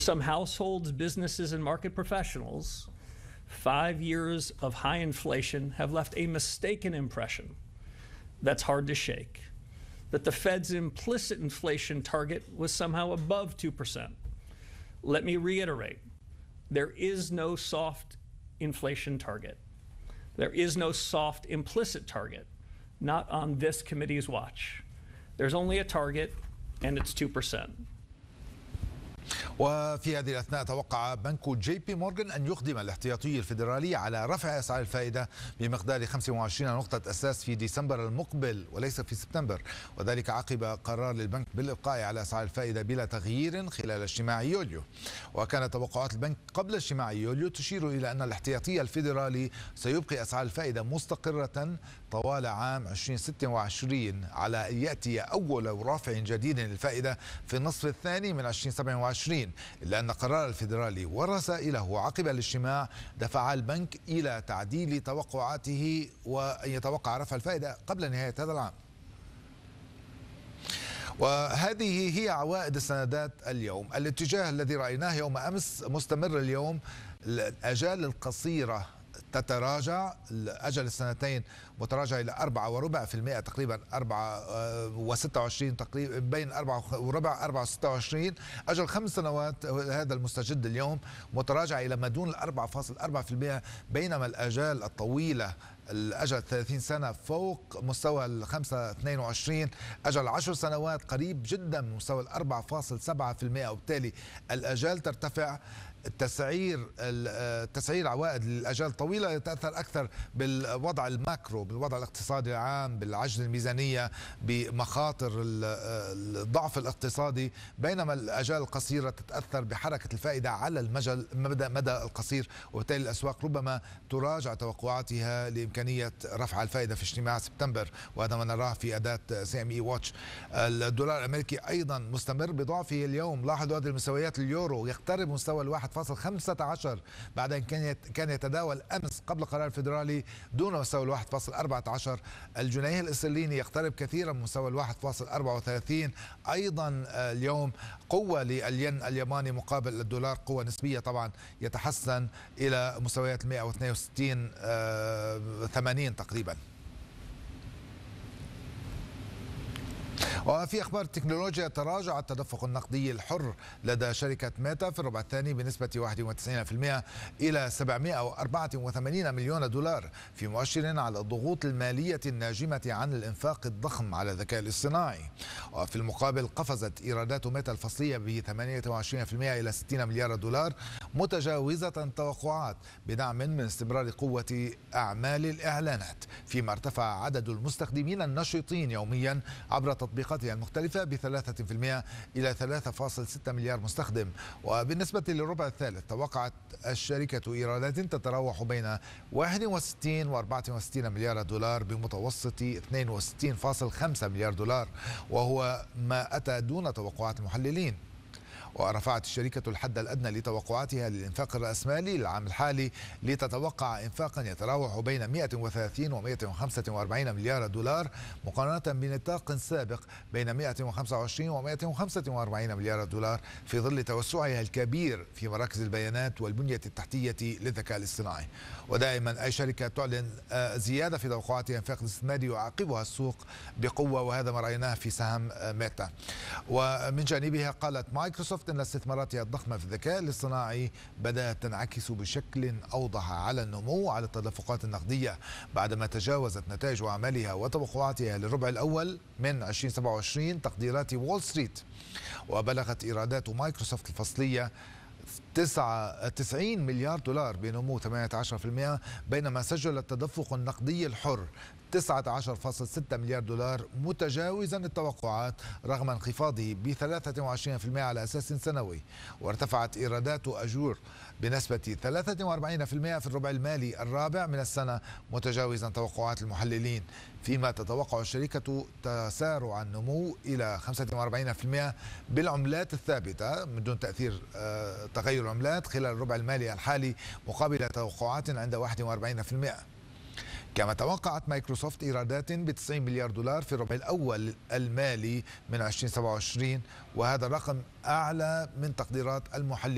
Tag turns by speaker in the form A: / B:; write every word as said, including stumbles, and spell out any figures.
A: Some households, businesses, and market professionals, five years of high inflation have left a mistaken impression that's hard to shake, that the Fed's implicit inflation target was somehow above two percent. Let me reiterate, there is no soft inflation target. There is no soft implicit target, not on this committee's watch. There's only a target, and it's two percent.
B: وفي هذه الأثناء توقع بنك جي بي مورغان أن يقدم الاحتياطي الفيدرالي على رفع أسعار الفائدة بمقدار خمسة وعشرين نقطة أساس في ديسمبر المقبل وليس في سبتمبر، وذلك عقب قرار للبنك بالإبقاء على أسعار الفائدة بلا تغيير خلال اجتماع يوليو. وكانت توقعات البنك قبل اجتماع يوليو تشير إلى أن الاحتياطي الفيدرالي سيبقي أسعار الفائدة مستقرة طوال عام ألفين وستة وعشرين على أن يأتي أول رافع جديد للفائدة في النصف الثاني من ألفين وسبعة وعشرين، إلا أن قرار الفيدرالي ورسائله عقب الاجتماع دفع البنك إلى تعديل توقعاته وأن يتوقع رفع الفائدة قبل نهاية هذا العام. وهذه هي عوائد السندات اليوم. الاتجاه الذي رأيناه يوم أمس مستمر اليوم. الآجال القصيرة تتراجع، أجل السنتين متراجع إلى أربعة وربع في المئة تقريبا، أربعة وستة وعشرين تقريبا، بين أربعة وربع أربعة وستة وعشرين. أجل خمس سنوات هذا المستجد اليوم متراجع إلى ما دون الأربعة فاصل أربعة في المئة، بينما الآجال الطويلة الأجل ثلاثين سنة فوق مستوى الخمسة اثنين وعشرين، أجل عشر سنوات قريب جدا من مستوى الأربعة فاصل سبعة في المئة، وبالتالي الآجال ترتفع. التسعير تسعير عوائد للأجال الطويلة يتأثر أكثر بالوضع الماكرو، بالوضع الاقتصادي العام، بالعجز الميزانية، بمخاطر الضعف الاقتصادي، بينما الأجال القصيرة تتأثر بحركة الفائدة على المجل مدى مدى القصير، وبالتالي الأسواق ربما تراجع توقعاتها لإمكانية رفع الفائدة في اجتماع سبتمبر، وهذا ما نراه في أداة سي ام اي واتش. الدولار الأمريكي أيضا مستمر بضعفه اليوم. لاحظوا هذه المستويات. اليورو يقترب مستوى الواحد فاصل خمسة عشر بعد أن كان يتداول أمس قبل قرار الفيدرالي دون مستوى الواحد فاصل أربعة عشر. الجنيه الاسترليني يقترب كثيرا من مستوى الواحد فاصل أربعة وثلاثين. أيضا اليوم قوة للين الياباني مقابل الدولار، قوة نسبية طبعا، يتحسن إلى مستويات مئة واثنين وستين ثمانين تقريبا. وفي أخبار التكنولوجيا، تراجع التدفق النقدي الحر لدى شركة ميتا في الربع الثاني بنسبة واحد وتسعين بالمئة إلى سبعمئة وأربعة وثمانين مليون دولار، في مؤشر على الضغوط المالية الناجمة عن الإنفاق الضخم على الذكاء الاصطناعي. وفي المقابل قفزت إيرادات ميتا الفصلية ب ثمانية وعشرين بالمئة إلى ستين مليار دولار، متجاوزة التوقعات بدعم من استمرار قوة أعمال الإعلانات، فيما ارتفع عدد المستخدمين النشطين يوميا عبر تطبيقاتها المختلفة بثلاثة بالمئة إلى ثلاثة فاصل ستة مليار مستخدم. وبالنسبة للربع الثالث توقعت الشركة إيرادات تتراوح بين واحد وستين وأربعة وستين مليار دولار بمتوسط اثنين وستين فاصل خمسة مليار دولار، وهو ما أتى دون توقعات المحللين. ورفعت الشركة الحد الأدنى لتوقعاتها للإنفاق الرأسمالي للعام الحالي لتتوقع إنفاقا يتراوح بين مئة وثلاثين ومئة وخمسة وأربعين مليار دولار، مقارنة بنطاق سابق بين مئة وخمسة وعشرين ومئة وخمسة وأربعين مليار دولار، في ظل توسعها الكبير في مراكز البيانات والبنية التحتية للذكاء الاصطناعي. ودائما أي شركة تعلن زيادة في توقعاتها الإنفاق الاستثماري يعاقبها السوق بقوة، وهذا ما رأيناه في سهم ميتا. ومن جانبها قالت مايكروسوفت أن استثماراتها الضخمة في الذكاء الاصطناعي بدأت تنعكس بشكل أوضح على النمو على التدفقات النقدية، بعدما تجاوزت نتائج أعمالها وتوقعاتها للربع الأول من ألفين وسبعة وعشرين تقديرات وول ستريت. وبلغت إيرادات مايكروسوفت الفصلية تسعين مليار دولار بنمو ثمانية عشر بالمئة، بينما سجل التدفق النقدي الحر تسعة عشر فاصل ستة مليار دولار، متجاوزا التوقعات رغم انخفاضه ب ثلاثة وعشرين بالمئة على أساس سنوي. وارتفعت إيرادات أجور بنسبة ثلاثة وأربعين بالمئة في الربع المالي الرابع من السنة، متجاوزا توقعات المحللين، فيما تتوقع الشركة تسارع النمو إلى خمسة وأربعين بالمئة بالعملات الثابتة من دون تأثير تغير العملات خلال الربع المالي الحالي، مقابل توقعات عند واحد وأربعين بالمئة. كما توقعت مايكروسوفت إيرادات ب تسعين مليار دولار في الربع الأول المالي من ألفين وسبعة وعشرين، وهذا الرقم أعلى من تقديرات المحللين.